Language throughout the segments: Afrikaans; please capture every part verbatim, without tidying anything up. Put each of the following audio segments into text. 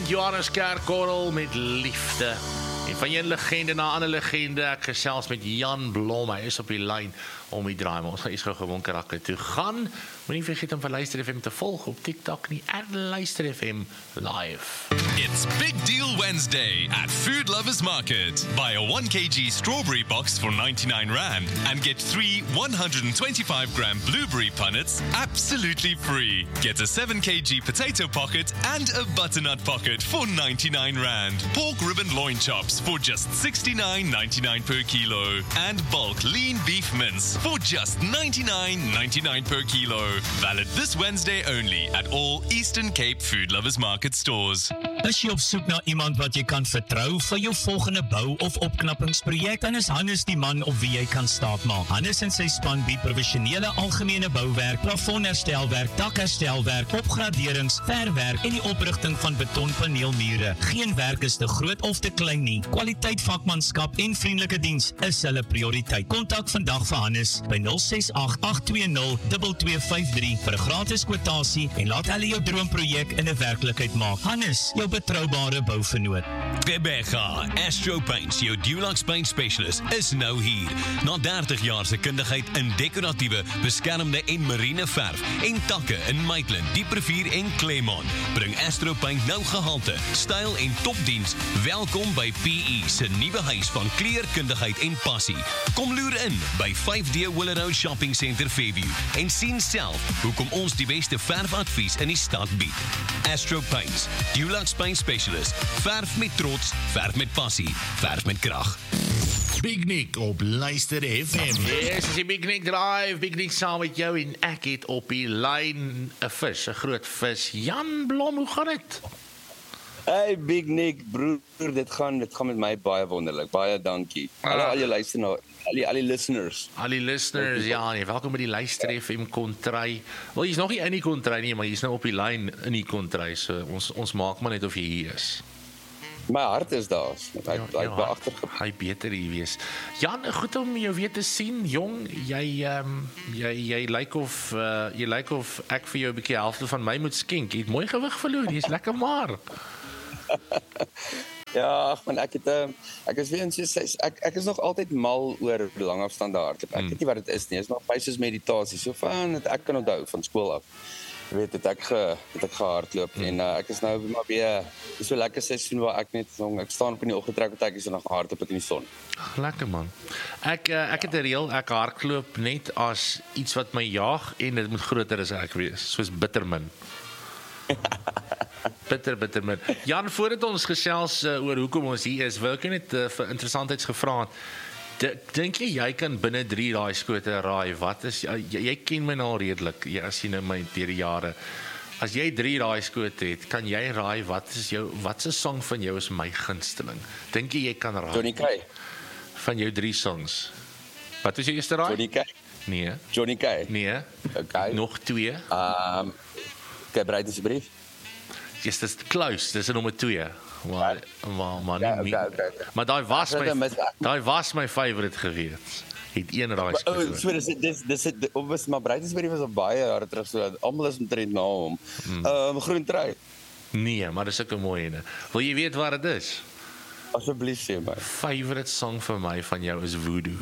Johannes Kerkorrel met liefde. En van een legende na ander legende, ek gesels met Jan Blom, hy is op die lyn om die draai, maar ons gaan eers gou gewoon karakter toe gaan. Moenie vergeet om van Luister F M te volg op TikTok nie, at Luister F M live. It's Big Deal Wednesday at Food Lovers Market. Buy a one kilogram strawberry box for ninety-nine rand and get three one hundred twenty-five gram blueberry punnets absolutely free. Get a seven kilogram potato pocket and a butternut pocket for ninety-nine rand. Pork ribbon loin chops for just sixty-nine ninety-nine per kilo. And bulk lean beef mince for just ninety-nine ninety-nine per kilo. Valid this Wednesday only at all Eastern Cape Food Lovers Market stores. Is jy op soek na iemand wat jy kan vertrou vir jou volgende bou- of opknappingsprojek, dan is Hannes die man op wie jy kan staatmaak. Hannes en sy span bied professionele algemene bouwerk, plafonherstelwerk, dakherstelwerk, opgraderings, verwerk en die oprigting van betonpaneelmure. Geen werk is te groot of te klein nie. Kwaliteit vakmanskap en vriendelike diens is hulle prioriteit. Kontak vandag vir Hannes by nul ses agt agt twee nul twee twee vyf drie vir 'n gratis kwotasie en laat hulle jou droomprojek in 'n werklikheid maak. Hannes, jou betroubare bouvernoot. Rebecca, Astro Paints, jou Dulux Paint Specialist, is nou hier. Na dertig jaar se kundigheid in dekoratiewe, beskermde en marine verf en takke in Maitland, Dieprivier en Claremont, bring Astro Paint nou gehalte, styl en topdiens. Welkom by P E se nuwe huis van kleurkundigheid en passie. Kom loer in by vyf D Willow Shopping Centre Fairview en sien self hoekom ons die beste verfadvies in die stad bied. Astro Paints, Dulux Paint Specialist, verf met trots, verf met passie, verf met krag. Big Nick op Luister F M. Yes, dis die Big Nick Drive, Big Nick saam met jou en ek het op die lyn 'n vis, 'n groot vis. Jan Blom, hoe gaan dit? Hey Big Nick, broer, dit gaan dit gaan met my baie wonderlik. Baie dankie. Hallo al die luisteraars, al die al die listeners. Al die listeners, ja, nee, welkom by die Luister F M kontry. Wel, jy's nog nie in die kontry nie, maar jy's nou op die lyn in die kontry. So ons ons maak maar net of jy hier is. My hart is daar. Ek ek Ja, ja, agter. hy beter hier wees. Jan, goed om jou weer te sien, jong. Jy ehm um, jy jy lyk of uh, jy lyk of ek vir jou 'n bietjie helfte van my moet skenk. Jy het mooi gewig verloor. Jy's lekker maar. Ja, ag man, ek het uh, ek is weer in soos ek ek is nog altyd mal oor langafstand hardloop. Ek weet nie wat dit is nie. Dit is nog baie soos meditasie. So van dat ek kan onthou van skool af. Jy weet het ek ge het ek gehardloop hmm. en uh, ek is nou maar weer dis so lekker seisoen waar ek net jong, ek staan op in die oggend trek wat ek is en dan hardloop ek in die son. Ach, lekker man. Ek uh, ek het 'n reël, ek hardloop net as iets wat my jaag en dit moet groter as ek wees, soos bittermin. Bitter, bitter min. Jan, voordat ons gesels uh, oor hoekom ons hier is, wil ek net uh, vir interessantheids gevra het. Dink jy jy kan binne drie daai skote raai wat is jy, jy ken my nou al redelik, jy, as jy nou my deur die jare. As jy drie daai skote het, kan jy raai wat is jou wat se song van jou is my gunsteling? Dink jy jy kan raai? Johnny Kay. Van jou drie songs. Wat is jou eerste raai? Johnny Kay. Nee. Johnny Kay. Nee. Okay. Nog twee. Ehm um, Kyk, breed asseblief. Yes, dis close, dis nommer twee. Maar maar maar Ja, nie. okay, okay, okay. Maar daai was Ek het my mis- daai was my favourite gewees. Het een raai Oh, skoot. so dis dis dis obvious maar Breitensberg was al baie jare terug so dat almal is omtrent na hom. Ehm um, groen trui. Nee, maar dis ook 'n mooi ene. Wil jy weet wat dit is? Asseblief sê my. Favorite song vir my van jou is Voodoo.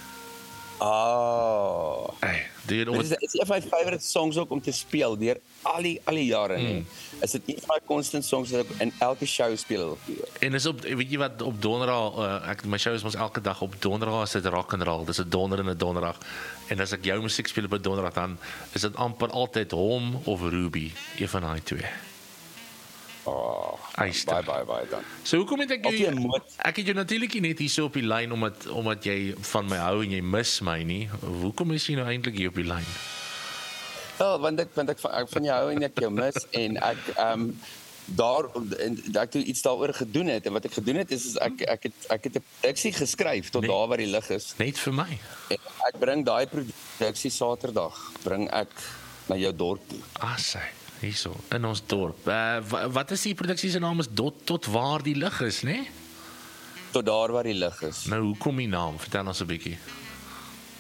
Ah. Hey, dude, Dit is dit is een van my favorite songs ook om te speel deur al die al die jare nie. Mm. Is dit een van my constant songs wat ek in elke show speel. en is op weet jy wat op donderdag uh, ek my show is mos elke dag op donderdag is dit rock and roll. Dis 'n donder en 'n donderdag. En as ek jou musiek speel op 'n donderdag dan is dit amper altyd hom of Ruby, een van daai twee. Oh, Eyster. bye bye bye dan. So hoekom het ek Of jy jou moet- ek het jou natuurlik net hier so op die lyn omdat omdat jy van my hou en jy mis my nie. Hoekom is jy nou eintlik hier op die lyn? Ja, want ek want ek van, ek van jou hou en ek jou mis en ek ehm um, daar en ek het iets daaroor gedoen het en wat ek gedoen het is, is ek ek het ek het 'n produksie geskryf tot Nee. daar waar die lig is. Net vir my. En ek bring daai produksie Saterdag bring ek na jou dorp toe. Ah, sy. Hierso in ons dorp. Uh, wat is die produksie se naam is tot tot waar die lig is, né? Nee? Tot daar waar die lig is. Nou hoekom die naam? Vertel ons 'n bietjie.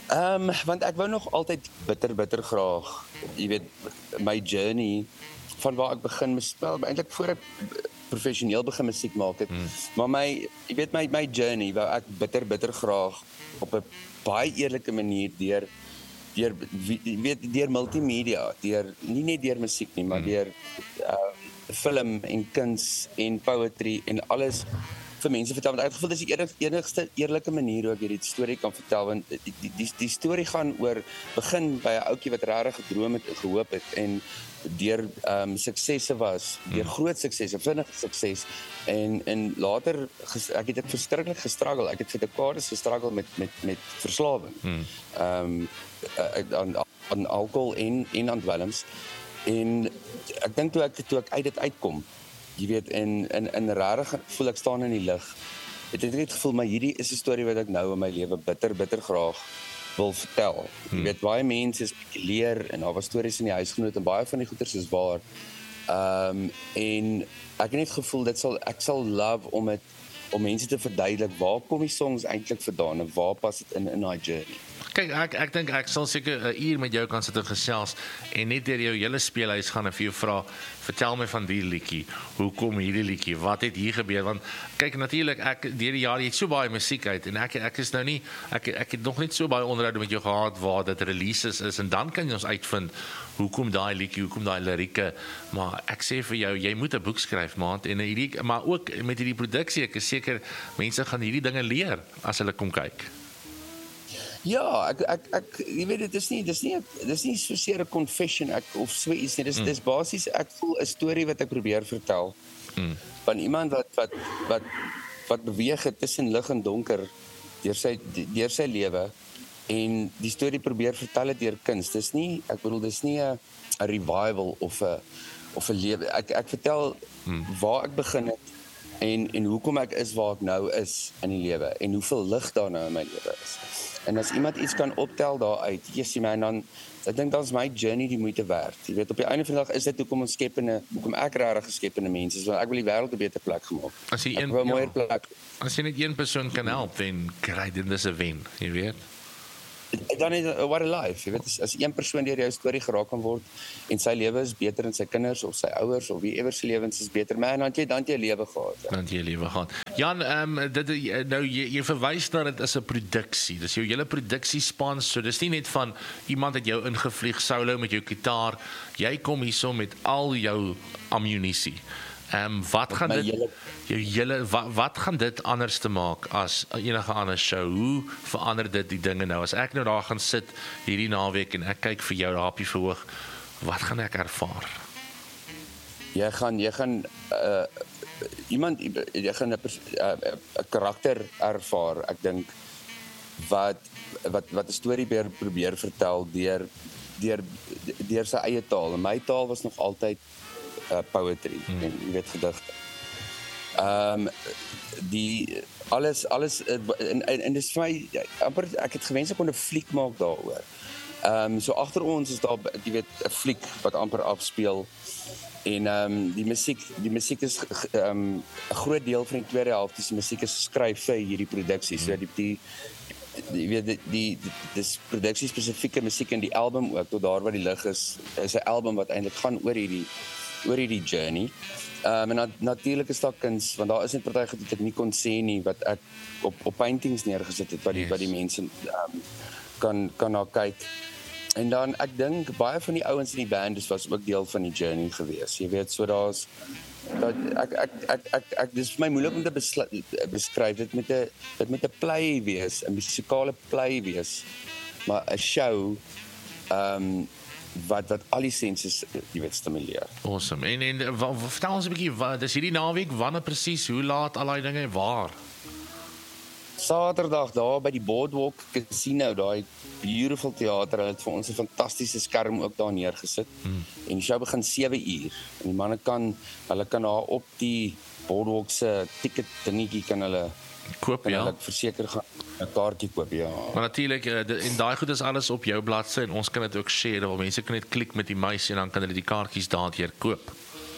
Ehm um, want ek wou nog altyd bitter bitter graag, jy weet, my journey van waar ek begin speel, eintlik voor ek professioneel begin musiek maak het. Hmm. Maar my, jy weet my my journey wou ek bitter bitter graag op 'n baie eerlike manier deur deur jy weet deur multimedia, deur nie net deur musiek nie, maar hmm. deur uh, film en kuns en poetry en alles vir mense vertel, want ek het gevoel dis die enig, enigste eerlike manier hoe ek hierdie storie kan vertel, want die, die, die, die storie gaan oor, begin by 'n ouetjie wat regtig gedroom het en gehoop het, en deur um, suksesse was, deur groot suksesse, vinnige sukses, en, en later, ges, ek het dit verskriklik gestruggle, ek het vir dekades gestruggle met, met, met verslawing, hmm. um, aan, aan alcohol en, en aan dwelms, en ek dink toe ek, toe ek uit dit uitkom, jy weet, en, en, en rarig voel ek staan in die lig. Het ek het gevoel, maar hierdie is 'n storie wat ek nou in my lewe bitter, bitter graag wil vertel. Hmm. Jy weet, baie mense spekuleer, en daar was stories in die huisgenoot, en baie van die goeters is waar. Um, en ek het net gevoel, dit sal, ek sal love om het, om mense te verduidelik, waar kom die songs eintlik vandaan, en waar pas dit in, in my journey. Kyk, ek ek dink ek sal seker 'n uur met jou kan sit en gesels en net deur jou hele speelhuis gaan en vir jou vra, vertel my van die liedjie, hoekom hierdie liedjie, wat het hier gebeur, want kyk natuurlik ek deur die jare het so baie musiek uit en ek ek is nou nie ek ek het nog net so baie onderhoude met jou gehad waar dit releases is en dan kan jy ons uitvind hoekom daai liedjie, hoekom daai lirieke, maar ek sê vir jou, jy moet 'n boek skryf, maat, en hierdie maar ook met hierdie produksie, ek is seker mense gaan hierdie dinge leer as hulle kom kyk. Ja, ek ek ek jy weet dit is nie dis nie dis nie so seer 'n confession ek of so iets nie. Dis mm. dis basies ek voel 'n storie wat ek probeer vertel. Mm. Van iemand wat wat wat wat beweeg het tussen lig en donker deur sy deur sy lewe en die storie probeer vertel het deur kuns. Dis nie ek bedoel dis nie 'n 'n revival of 'n of 'n lewe. Ek ek vertel mm. waar ek begin het en en hoekom ek is waar ek nou is in die lewe en hoeveel lig daar nou in my lewe is. En as iemand iets kan optel daaruit, jessie man, dan ek dink dan is my journey die moeite werd. Jy weet, op die einde van die dag is dit hoekom ons skepende, hoekom ek regtig geskepende mense is, want ek wil die wêreld 'n beter plek gemaak. As jy een, wil 'n mooier ja, plek. As jy net een persoon kan help, dan kry dit dis 'n wen, jy weet. Dan is what a life, jy weet, as, as een persoon deur jou storie geraak kan word en sy lewe is beter en sy kinders of sy ouers of wie ewer se lewens is beter, man, dan jy dan jy lewe gehad. Ja. Dan jy lewe gehad. Jan, ehm um, dit nou jy, jy verwys na dit as 'n produksie. Dis jou hele produksiespan, so dis nie net van iemand het jou ingevlieg solo met jou gitaar. Jy kom hierso met al jou ammunisie. Ehm um, wat gaan dit jylle, jou hele wat, wat gaan dit anders te maak as enige ander show? Hoe verander dit die dinge nou? As ek nou daar gaan sit hierdie naweek en ek kyk vir jou daar op die verhoog, wat gaan ek ervaar? Jy gaan jy gaan uh, iemand jy gaan 'n uh, karakter ervaar, ek dink wat wat wat 'n storie probeer, probeer vertel deur deur deur sy eie taal. En my taal was nog altyd Uh, poetry, hmm. en jy weet gedigte. Ehm um, die alles alles en en, en dis vir my amper ek het gewens ek kon 'n fliek maak daaroor. Ehm um, so agter ons is daar jy weet 'n fliek wat amper afspeel en ehm um, die musiek die musiek is ehm um, 'n groot deel van die tweede helfte se musiek is geskryf vir hierdie produksie. So die die jy weet die die dis produksie spesifieke musiek in die album ook tot daar waar die lig is is 'n album wat eintlik gaan oor hierdie oor hierdie journey. Um, en nat, natuurlijk is dat kuns, want daar is net party goed wat ek nie kon sê nie, wat ek op, op paintings neergesit het, wat die, yes. wat die mense um, kan, kan na kyk. En dan, ek dink, baie van die ouens in die band was ook deel van die journey gewees. Jy weet, so daar's, dat, ek, ek, ek, ek, ek, dis vir my moeilik om te besla, beskryf, dit met 'n dit met 'n play wees, 'n musikale play wees, maar 'n show, um, wat wat al die senses jy weet stimuleer. Awesome. En en wa, wa, vertel ons 'n bietjie wat dis hierdie naweek, wanneer presies, hoe laat, al daai dinge, waar? Saterdag daar by die Boardwalk Casino, daai beautiful theater, hulle het vir ons 'n fantastiese skerm ook daar neergesit. Hmm. En die show begin sewe uur. En die manne kan hulle kan daar op die Boardwalk se ticket dingetjie kan hulle koop, kan ja. Hulle verseker gaan 'n kaartjie koop, ja. Maar natuurlik, en daai goed is alles op jou bladsy en ons kan dit ook share, waar mense kan net klik met die muis en dan kan hulle die kaartjies daardeur koop.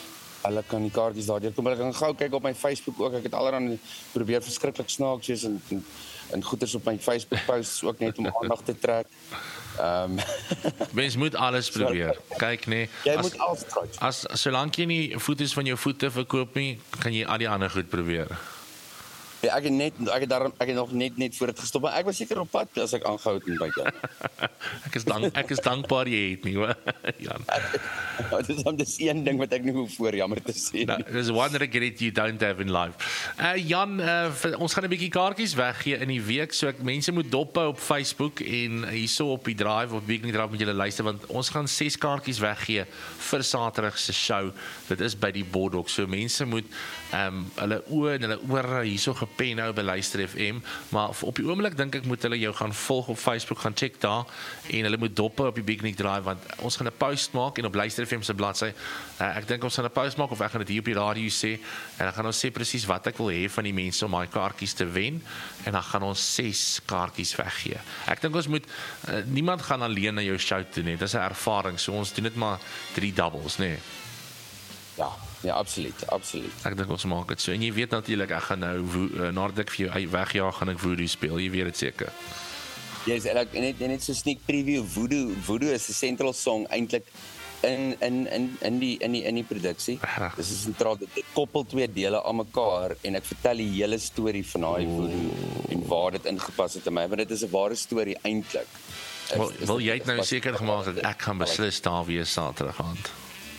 hulle kan die kaartjies daardeur kom. Hulle kan gou kyk op my Facebook ook. Ek het allerhande probeer verskriklik snaaks wees en, en en goeders op my Facebook posts ook net om aandag te trek. Ehm um, Mens moet alles probeer. Kyk nee, jy as, moet alles try. as solank jy nie foto's van jou voete verkoop nie, kan jy al die ander goed probeer. Ja, ek het net ek het daarom ek het nog net net voor dit gestop, maar ek was seker op pad as ek aangehou het met byt. ek is dank ek is dankbaar jy het nie, hoor. Jan. Dit is dan dis een ding wat ek nie hoef voor jammer te sê. Nou, there's one regret you don't have in life. Uh, Jan, uh, vir, ons gaan 'n bietjie kaartjies weggee in die week, so ek mense moet dophou op Facebook en hierso op die drive op Weekly Drive moet julle luister, want ons gaan ses kaartjies weggee vir Saterdag se show. Dit is by die Boardwalk, so mense moet ehm um, hulle oë en hulle ore hierso gepen hou by Luister F M, maar op die oomblik dink ek moet hulle jou gaan volg op Facebook, gaan check daar en hulle moet dophou op die Weekly Drive, want ons gaan 'n post maak en op Luister F M se bladsy. Uh, ek dink ons gaan 'n post maak of ek gaan dit hier op die radio sê en dan gaan ons sê presies wat ek wil hê van die mense om daai kaartjies te wen en dan gaan ons ses kaartjies weggee. Ek dink ons moet uh, niemand gaan alleen na jou show toe nie. Dit is 'n ervaring, so ons doen dit maar drie doubles, nee. Ja, ja, absoluut, absoluut. Ek dink ons maak dit so. En jy weet natuurlik ek gaan nou uh, nadat ek vir jou wegjaag gaan ek Voodoo speel. Jy weet dit seker. Yes, en ek net net so sneak preview Voodoo Voodoo is 'n central song eintlik in in in in die in die in die produksie. Dis is sentraal, dit koppel twee dele aan mekaar en ek vertel die hele storie van daai Voodoo en waar dit ingepas het in my, want dit is 'n ware storie eintlik. Wil, wil jy het nou seker gemaak dat ek gaan beslis daar wees Saterdag aand?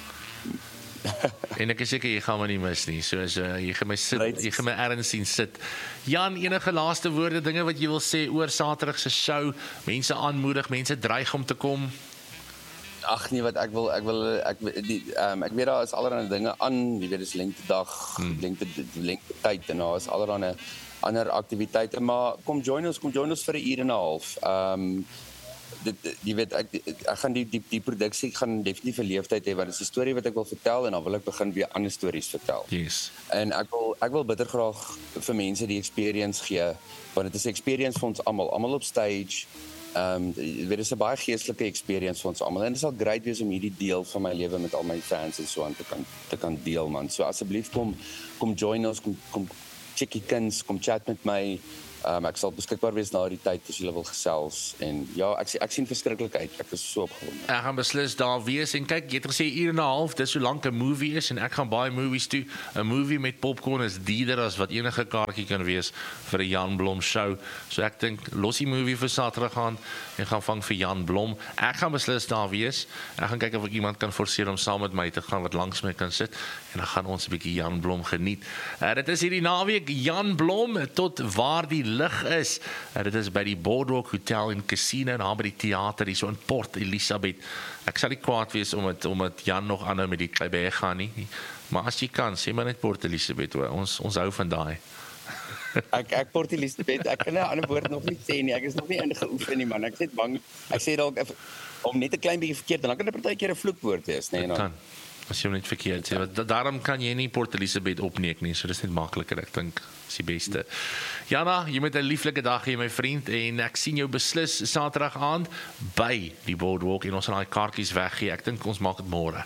En ek is seker jy gaan my nie mis nie. So so jy gaan my sit, jy gaan my erns sien sit. Jan, enige laaste woorde, dinge wat jy wil sê oor Saterdag se show? Mense aanmoedig, mense dreig om te kom. Ag nee, wat ek wil ek wil ek die um, ek weet daar is allerlei dinge aan, jy weet dis lentedag, hmm. lengte lengte tyd en daar is allerlei ander aktiwiteite, maar kom join ons, kom join ons vir 'n uur en 'n half. Ehm um, dit jy weet ek ek gaan die die die produksie gaan definitief 'n leeftyd hê, want dit is 'n storie wat ek wil vertel en dan wil ek begin weer ander stories vertel. Yes. En ek wil ek wil bitter graag vir mense die experience gee, want dit is 'n experience vir ons almal, almal op stage. Ehm um, dit is 'n baie geestelike experience vir ons almal en dit sal great wees om hierdie deel van my lewe met al my fans en so aan te kan te kan deel, man. So asseblief kom kom join ons, kom kom check die kins, kom chat met my. Um, ek sal beskikbaar wees na die tyd as julle wil gesels en ja, ek ek sien verskriklik uit. Ek is so opgewonde. Ek gaan beslis daar wees en kyk, jy het gesê uur en 'n half, dis so lank 'n movie is en ek gaan baie movies toe. 'n Movie met popcorn is duurder as wat enige kaartjie kan wees vir 'n Jan Blom show. So ek dink los die movie vir Saterdag aan en gaan vang vir Jan Blom. Ek gaan beslis daar wees. Ek gaan kyk of ek iemand kan forceer om saam met my te gaan wat langs my kan sit en dan gaan ons 'n bietjie Jan Blom geniet. Uh, dit is hierdie naweek Jan Blom tot waar die lig is. Uh, dit is by die Boardwalk Hotel en Casino en daar by die teater hier so in Port Elizabeth. Ek sal nie kwaad wees om het, om het Jan nog aanhou met die Kleiberg gaan nie. Maar as jy kan, sê maar net Port Elizabeth hoor. Ons ons hou van daai. ek ek Port Elizabeth, ek kan 'n ander woord nog nie sê nie. Ek is nog nie ingeoefen nie, man. Ek is net bang. Ek sê dalk om net 'n klein bietjie verkeerd, dan kan dit partykeer 'n vloekwoord wees, nee, nou. As jy net verkeerd sê, da daarom kan jy nie Port Elizabeth opneek nie, so dis net makliker, ek dink, is die beste. Jana, jy moet 'n lieflike dag hê, my vriend, en ek sien jou beslis Saterdag aand by die Boardwalk en ons gaan daai kaartjies weggee. Ek dink ons maak dit môre.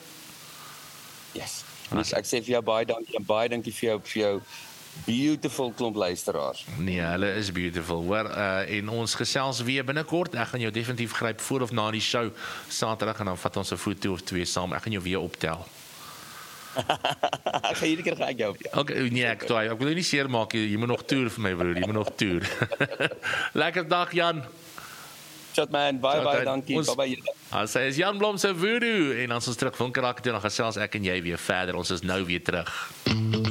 Yes. Dus ek sê vir jou baie dankie en baie dankie vir jou vir jou beautiful klomp luisteraars. Nee, hulle is beautiful. Hoor, uh, en ons gesels weer binnekort. Ek gaan jou definitief gryp voor of na die show Saterdag en dan vat ons 'n foto of twee saam. Ek gaan jou weer optel. Ek gaan hierdie keer gaan ek jou optel. Okay, nee, ek toe. Ek wil jou nie seer maak jy. Jy moet nog toer vir my broer. Jy moet nog toer. Lekker dag Jan. Chat man, bye Chat, bye, dankie. Ons, bye bye. As hy is Jan Blom se Voodoo en dan ons terug van karakter en dan gesels ek en jy weer verder. Ons is nou weer terug.